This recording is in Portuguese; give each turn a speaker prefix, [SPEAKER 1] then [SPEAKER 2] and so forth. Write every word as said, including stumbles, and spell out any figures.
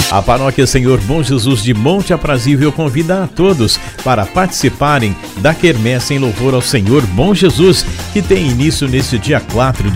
[SPEAKER 1] A Paróquia Senhor Bom Jesus de Monte Aprazível convida a todos para participarem da quermesse em louvor ao Senhor Bom Jesus, que tem início neste dia quatro